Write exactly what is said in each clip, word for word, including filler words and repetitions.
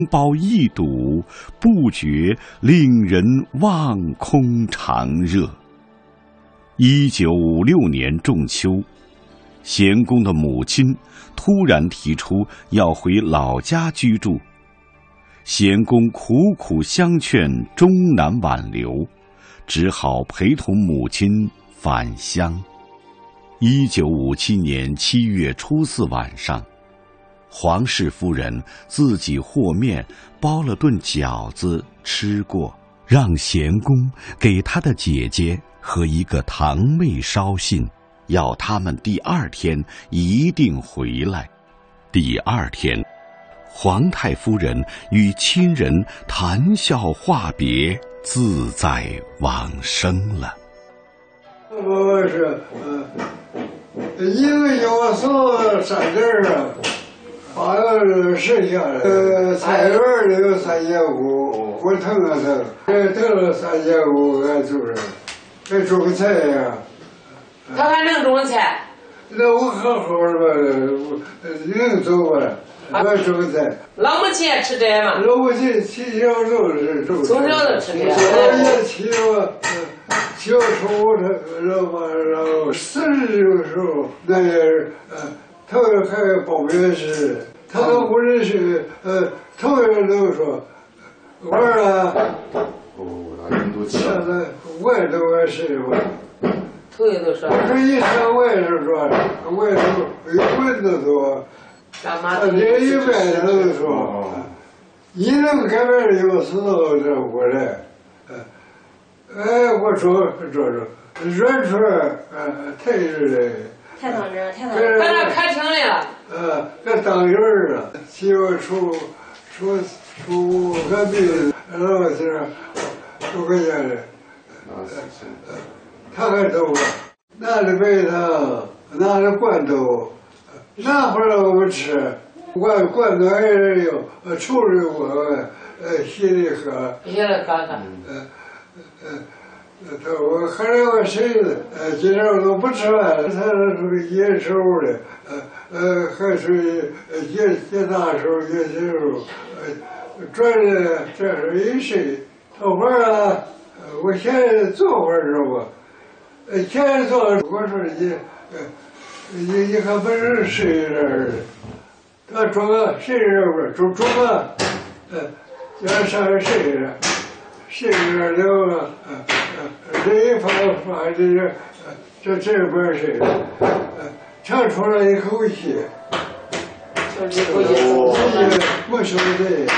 包一睹，不觉令人望空长热。一九五六年仲秋，贤公的母亲突然提出要回老家居住，贤公苦苦相劝，终难挽留，只好陪同母亲返乡。一九五七年七月初四晚上，黄氏夫人自己和面包了顿饺子吃过，让贤公给他的姐姐和一个堂妹捎信，要他们第二天一定回来。第二天，皇太夫人与亲人谈笑话别，自在往生了。 我是嗯，一个有时三地儿啊，好像是剩下的。呃，菜园里有三千五，我腾了腾，这腾了三千五，俺就是，这种菜呀。 他还能种菜？ 那我好好的吧，能走吧？我种菜。 老母亲也吃这嘛？ 老母亲从小就是种。 从小就吃这。 我也去过。小时候他然后然后四十的时候，那也是呃，头还报名时，他都不认识，呃，头人都说，我啊， 哦，那人都现在外头也是我， 头人都说， 我说一上外头说，外头有蚊子多，他这一外头说，一能改变有时候这过来。哎，我说这这软出来，呃，太热了。 太烫人，太烫人。 在那开庭来了。 呃，这当院儿啊，七月初初初隔壁，然后是六块钱的。呃，他还走了，拿着白糖，拿着罐头，拿回来我们吃。罐罐头还是有，抽着我，呃，稀里喝。 稀里喝喝。 呃。呃，他我后来我谁子，呃，今天我都不吃饭了，他属于野手的，呃呃，还属于野野大手、野小手，呃，转的这是一谁？头发啊，我现在做会儿是吧？呃，现在做，我说你，呃，你你还不是谁人？他装个谁人不是？装装个，呃，要上谁人？谁人了啊？呃。这一发发这个，这这边是，呃，长出来一口气， 就是一口气， 我说的。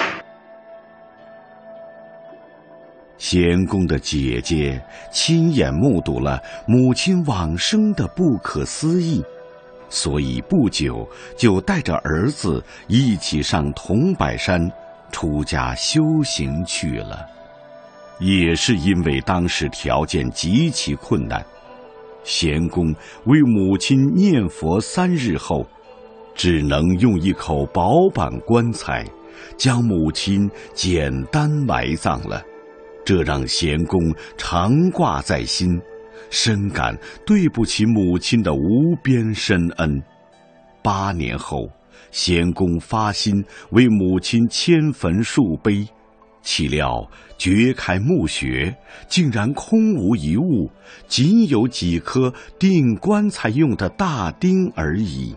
贤公的姐姐亲眼目睹了母亲往生的不可思议，所以不久就带着儿子一起上桐柏山出家修行去了。也是因为当时条件极其困难，贤公为母亲念佛三日后，只能用一口薄板棺材将母亲简单埋葬了，这让贤公常挂在心，深感对不起母亲的无边深恩。八年后，贤公发心为母亲迁坟树碑，岂料掘开墓穴，竟然空无一物，仅有几颗钉棺材用的大钉而已。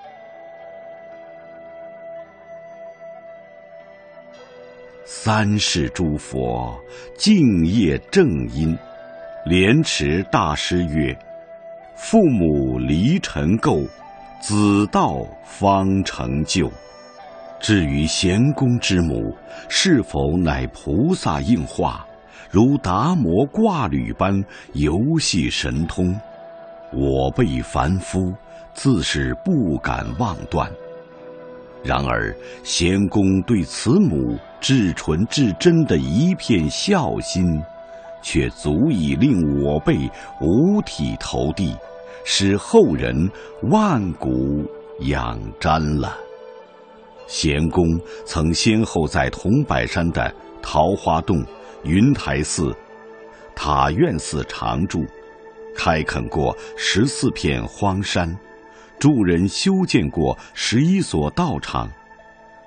三世诸佛敬业正因，莲池大师曰：父母离尘垢，子道方成就。至于贤公之母是否乃菩萨应化，如达摩挂履般游戏神通，我辈凡夫自是不敢妄断。然而贤公对此母至纯至真的一片孝心，却足以令我辈五体投地，使后人万古仰瞻了。贤公曾先后在桐柏山的桃花洞、云台寺、塔院寺常住，开垦过十四片荒山，助人修建过十一所道场，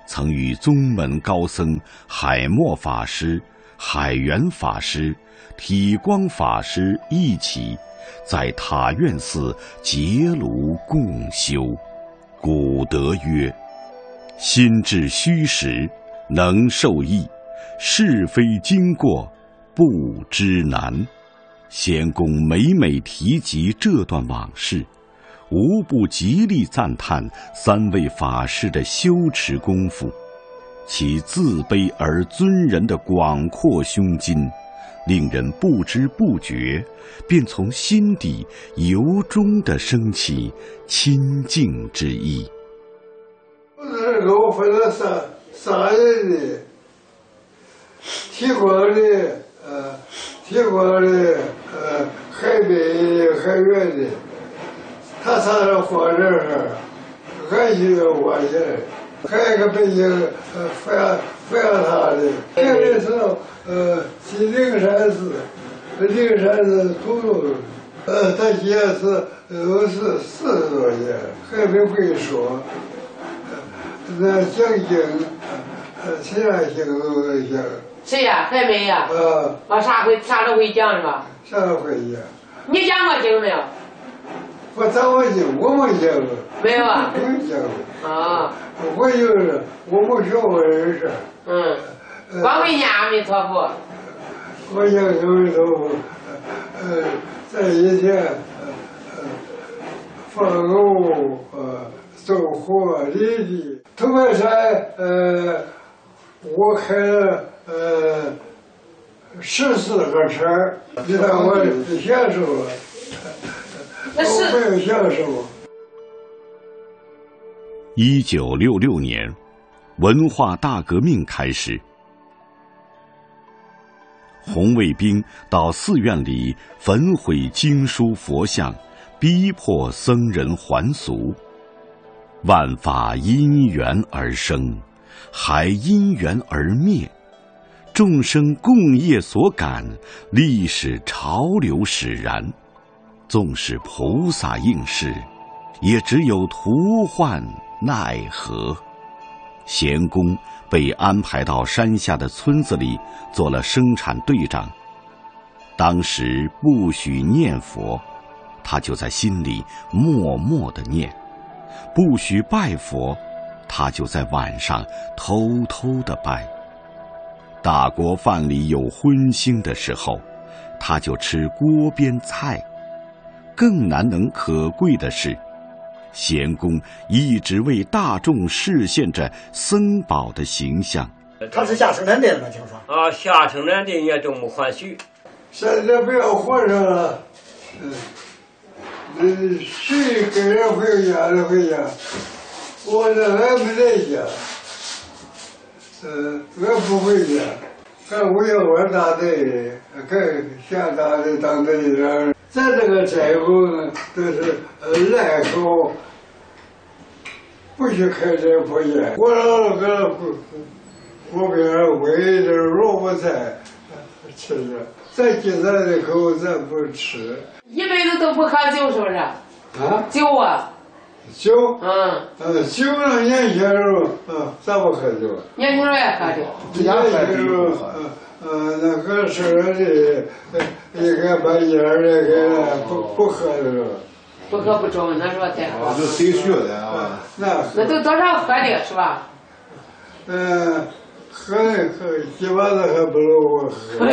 曾与宗门高僧海默法师、海源法师、体光法师一起在塔院寺结庐共修。古德曰：心致虚实，能受益；是非经过，不知难。贤公每每提及这段往事，无不极力赞叹三位法师的修持功夫，其自卑而尊人的广阔胸襟，令人不知不觉便从心底由衷地升起亲近之意。 我是给我分了三三人的，提光的，呃，提光的，呃，海北的，海远的，他仨人放这儿，俺就要挖起来。还有一个北京，呃，范范他的，这个是呃，去灵山寺，灵山寺土路，呃，他现在是都是四十多年，还没会说。那讲经，呃，其他经都在讲。 谁呀？还没呀？ 啊。 啊，啥会啥都会讲是吧？ 啥都会讲。 你讲过经没有？ 我讲过经，我没讲过。 没有啊？ 没讲过。 啊。 我就是我没学过这事。 嗯。光会念阿弥陀佛。 我讲阿弥陀佛，呃，在以前，呃，放牛，呃，走火犁地。头半山，呃，我开了呃十四个车，你看我享受了，我没有享受。 一九六六年，文化大革命开始，红卫兵到寺院里焚毁经书佛像，逼迫僧人还俗。万法因缘而生，还因缘而灭。众生共业所感，历史潮流使然。纵使菩萨应是，也只有徒患奈何。贤公被安排到山下的村子里做了生产队长。当时不许念佛，他就在心里默默地念；不许拜佛，他就在晚上偷偷地拜。大锅饭里有荤腥的时候，他就吃锅边菜。更难能可贵的是，贤公一直为大众示现着僧宝的形象。 他是下生产队的吗？听说啊，下生产队也都没还许。 现在不要和尚了，嗯，嗯，谁跟人回家就回家，我这俺没在家，嗯，俺不回家，俺我要玩大队，俺下大队当队长。咱这个斋后呢，都是呃赖口，不许开这破烟。我老个锅边煨着萝卜菜吃着，咱今咱的口咱不吃。 一辈子都不喝酒是不是？ 啊？ 酒啊？ 酒？ 嗯。 呃，酒呢，年轻时候，嗯，咱不喝酒。 年轻时候也喝酒。 年轻时候，嗯。呃，那个是的，应该把烟儿那个不不喝的了。 不喝不中，那时候才喝。 这谁学的啊？ 那那都多少喝的是吧？ 嗯，喝的喝，几把子还不如我喝。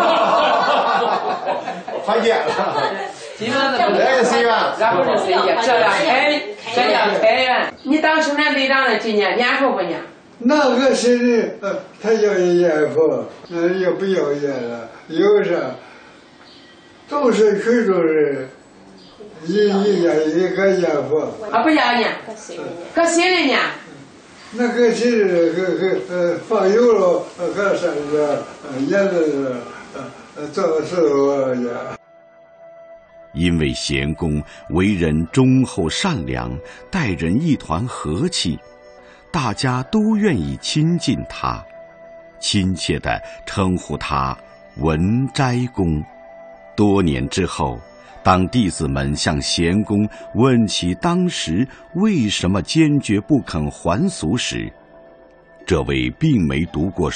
还见了。 基本上不来随缘， 然后是随缘，这样开，这样开源。你当生产队长的今年念佛不念？ 那个谁的，呃，他要念佛，那也不要念了，有啥？都是群众人，一一念一个念佛。 啊，不要念，搁心里念。 那个谁的，个个呃放油了，呃，搁山上，呃，念的是，呃呃，做的石头念。 因为贤公为人忠厚善良，待人一团和气。大家都愿意亲近他，亲切地称呼他文斋公。多年之后，当弟子们向贤公问起当时为什么坚决不肯还俗时， 这位并没读过